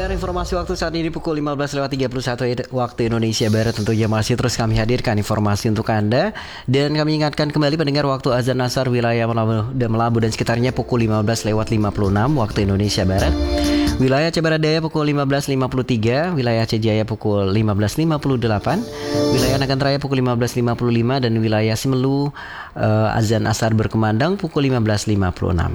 Pendengar, informasi waktu saat ini pukul 15:31 waktu Indonesia Barat. Tentunya masih terus kami hadirkan informasi untuk Anda. Dan kami ingatkan kembali pendengar, waktu azan asar wilayah Melabu dan sekitarnya pukul 15:56 waktu Indonesia Barat. Wilayah Cabaradaya pukul 15:53, wilayah Cijaya pukul 15:58, wilayah Nagan Raya pukul 15:55, dan wilayah Simelu azan asar berkumandang pukul 15:56.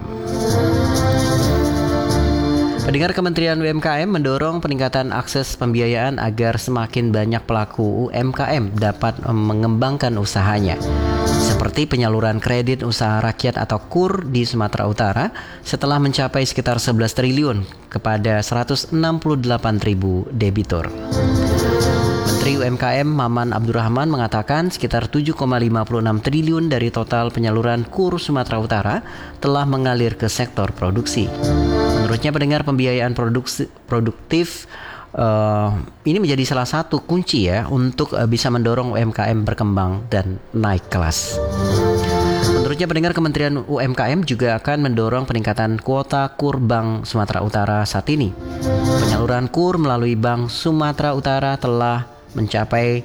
Pendengar, Kementerian UMKM mendorong peningkatan akses pembiayaan agar semakin banyak pelaku UMKM dapat mengembangkan usahanya, seperti penyaluran kredit usaha rakyat atau KUR di Sumatera Utara setelah mencapai sekitar 11 triliun kepada 168.000 debitur. Menteri UMKM Maman Abdurrahman mengatakan sekitar 7,56 triliun dari total penyaluran KUR Sumatera Utara telah mengalir ke sektor produksi. Menurutnya, pendengar, pembiayaan produktif ini menjadi salah satu kunci ya untuk bisa mendorong UMKM berkembang dan naik kelas. Menurutnya, pendengar, Kementerian UMKM juga akan mendorong peningkatan kuota KUR Bank Sumatera Utara saat ini. Penyaluran KUR melalui Bank Sumatera Utara telah mencapai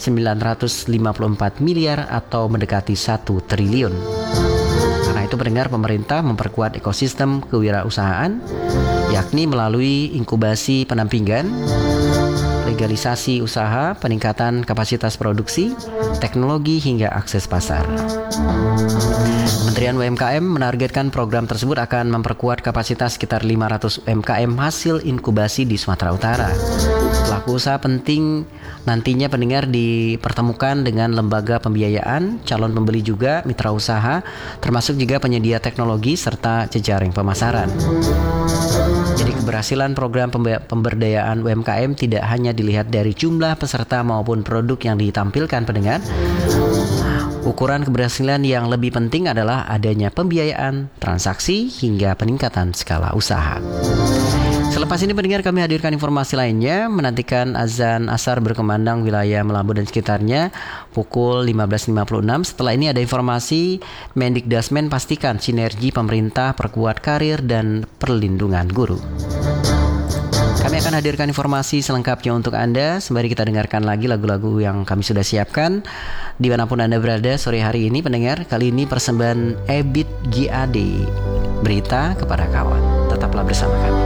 954 miliar atau mendekati 1 triliun. Karena itu, pendengar, pemerintah memperkuat ekosistem kewirausahaan, yakni melalui inkubasi pendampingan, legalisasi usaha, peningkatan kapasitas produksi, teknologi, hingga akses pasar. Kementerian UMKM menargetkan program tersebut akan memperkuat kapasitas sekitar 500 UMKM hasil inkubasi di Sumatera Utara. Pelaku usaha penting nantinya, pendengar, dipertemukan dengan lembaga pembiayaan, calon pembeli juga, mitra usaha, termasuk juga penyedia teknologi serta jejaring pemasaran. Jadi keberhasilan program pemberdayaan UMKM tidak hanya dilihat dari jumlah peserta maupun produk yang ditampilkan, pendengar. Ukuran keberhasilan yang lebih penting adalah adanya pembiayaan, transaksi, hingga peningkatan skala usaha. Selepas ini, pendengar, kami hadirkan informasi lainnya. Menantikan azan asar berkumandang wilayah Melabu dan sekitarnya pukul 15:56. Setelah ini ada informasi Mendikdasmen pastikan sinergi pemerintah perkuat karir dan perlindungan guru. Kami akan hadirkan informasi selengkapnya untuk Anda. Sembari kita dengarkan lagi lagu-lagu yang kami sudah siapkan dimanapun Anda berada sore hari ini, pendengar. Kali ini persembahan Ebit GAD, Berita Kepada Kawan. Tetaplah bersama kami.